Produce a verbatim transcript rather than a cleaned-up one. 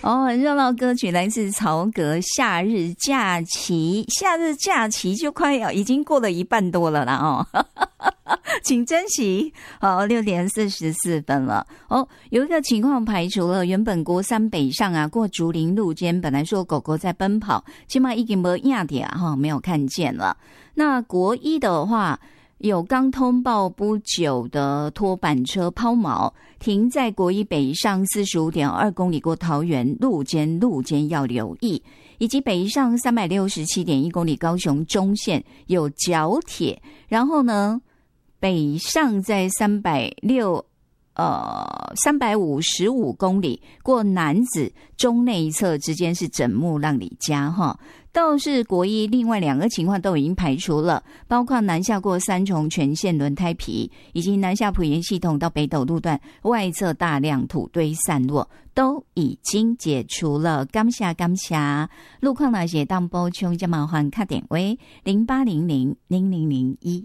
哦，很热闹歌曲来自曹格《夏日假期》，夏日假期就快要已经过了一半多了啦哦，请珍惜。好，六点四十四分了哦。有一个情况排除了，原本国三北上啊，过竹林路间，本来说狗狗在奔跑，起码已经没压点啊，没有看见了。那国一的话，有刚通报不久的拖板车抛锚，停在国一北上 四十五点二 公里过桃园路肩，路肩要留意，以及北上 三百六十七点一 公里高雄中线有角铁，然后呢北上在三百六呃三百五十五公里过楠梓中内侧之间是枕木浪里家哈。倒是国一另外两个情况都已经排除了，包括南下过三重全线轮胎皮，以及南下埔盐系统到北斗路段外侧大量土堆散落，都已经解除了。感谢感谢，路况那些当补充就麻烦打电话零八零零零零零一。